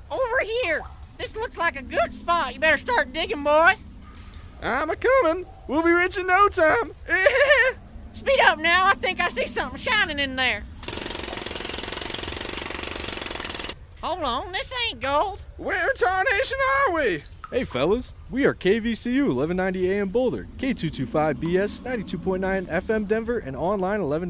Over here. This looks like a good spot. You better start digging, boy. I'm a-coming. We'll be rich in no time. Speed up now. I think I see something shining in there. Hold on, this ain't gold. Where tarnation are we? Hey fellas, we are KVCU 1190 AM Boulder, K225BS 92.9 FM Denver, and online 11.